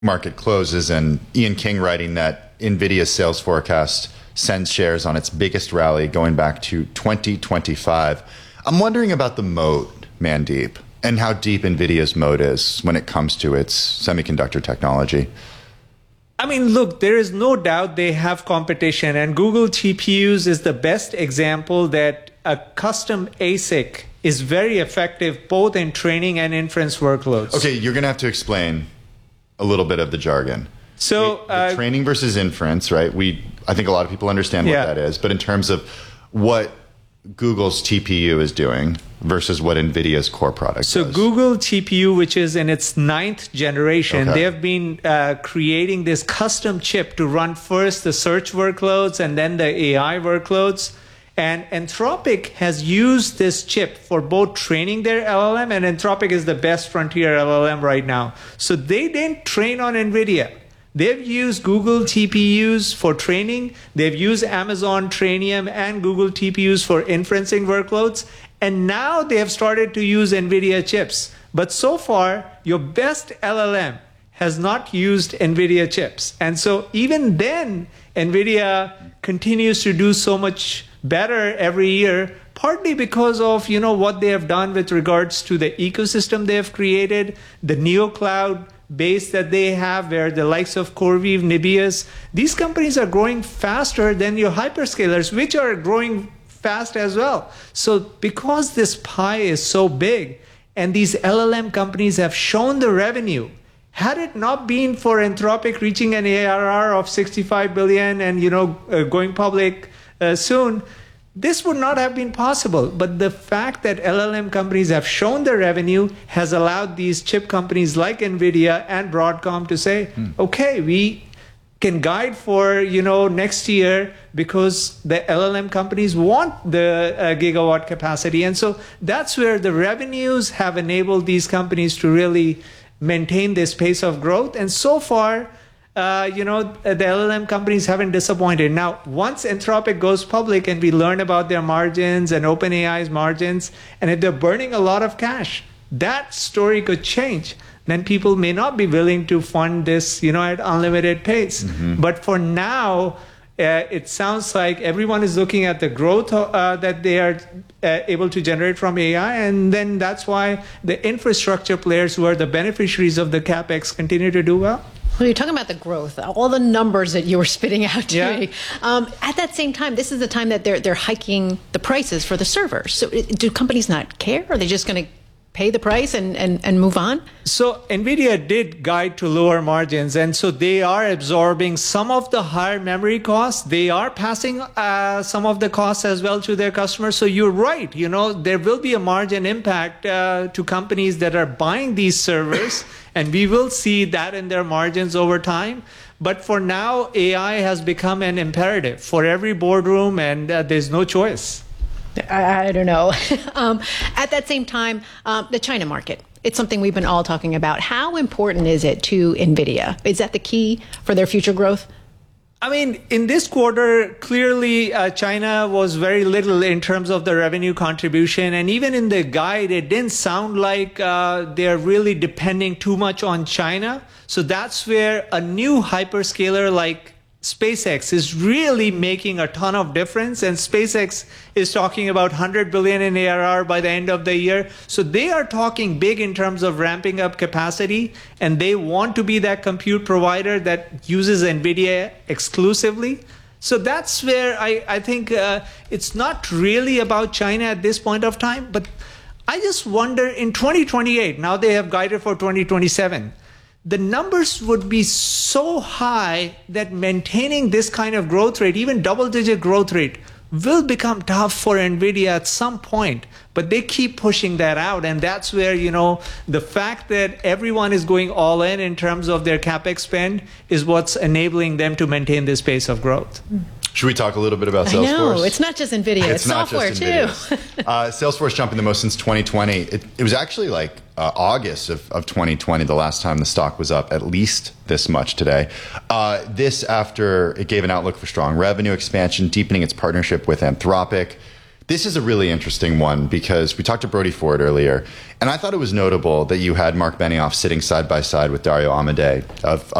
market closes and Ian King writing that NVIDIA's sales forecast sends shares on its biggest rally going back to 2025. I'm wondering about the moat, Mandeep, and how deep NVIDIA's moat is when it comes to its semiconductor technology. I mean, look, there is no doubt they have competition, and Google TPUs is the best example that a custom ASIC is very effective both in training and inference workloads. Okay, you're going to have to explain a little bit of the jargon. So, the training versus inference, right? I think a lot of people understand what that is, but in terms of what Google's TPU is doing versus what NVIDIA's core product so does. Google TPU, which is in its 9th generation, they have been creating this custom chip to run first the search workloads and then the AI workloads. And Anthropic has used this chip for both training their LLM, and Anthropic is the best frontier LLM right now. So they didn't train on NVIDIA. They've used Google TPUs for training. They've used Amazon Trainium and Google TPUs for inferencing workloads. And now they have started to use NVIDIA chips. But so far, your best LLM has not used NVIDIA chips. And so even then, NVIDIA continues to do so much better every year, partly because of what they have done with regards to the ecosystem they have created, the NeoCloud base that they have, where the likes of CoreWeave, Nibius, these companies are growing faster than your hyperscalers, which are growing fast as well. So because this pie is so big and these LLM companies have shown the revenue, had it not been for Anthropic reaching an ARR of 65 billion and going public soon, this would not have been possible. But the fact that LLM companies have shown the revenue has allowed these chip companies like NVIDIA and Broadcom to say, okay, we can guide for next year because the LLM companies want the gigawatt capacity. And so that's where the revenues have enabled these companies to really maintain this pace of growth. And so far, the LLM companies haven't disappointed. Now, once Anthropic goes public and we learn about their margins and OpenAI's margins, and if they're burning a lot of cash, that story could change. Then people may not be willing to fund this, at unlimited pace. But for now, it sounds like everyone is looking at the growth that they are able to generate from AI, and then that's why the infrastructure players who are the beneficiaries of the CapEx continue to do well. Well, you're talking about the growth, all the numbers that you were spitting out to me. At that same time, this is the time that they're hiking the prices for the servers. So do companies not care? Are they just going to pay the price and move on? So NVIDIA did guide to lower margins, and so they are absorbing some of the higher memory costs. They are passing some of the costs as well to their customers. So you're right, there will be a margin impact to companies that are buying these servers, and we will see that in their margins over time. But for now, AI has become an imperative for every boardroom, and there's no choice. I don't know. At that same time, the China market, it's something we've been all talking about. How important is it to NVIDIA? Is that the key for their future growth? I mean, in this quarter, clearly China was very little in terms of the revenue contribution. And even in the guide, it didn't sound like they're really depending too much on China. So that's where a new hyperscaler like SpaceX is really making a ton of difference, and SpaceX is talking about 100 billion in ARR by the end of the year. So they are talking big in terms of ramping up capacity, and they want to be that compute provider that uses NVIDIA exclusively. So that's where I think it's not really about China at this point of time, but I just wonder in 2028, now they have guided for 2027, the numbers would be so high that maintaining this kind of growth rate, even double-digit growth rate, will become tough for NVIDIA at some point. But they keep pushing that out. And that's where, the fact that everyone is going all in terms of their CapEx spend is what's enabling them to maintain this pace of growth. Should we talk a little bit about Salesforce? I know. It's not just NVIDIA. It's software, too. Salesforce jumping the most since 2020. It was actually like August of 2020, the last time the stock was up at least this much today. This after it gave an outlook for strong revenue expansion, deepening its partnership with Anthropic. This is a really interesting one because we talked to Brody Ford earlier, and I thought it was notable that you had Mark Benioff sitting side by side with Dario Amodei of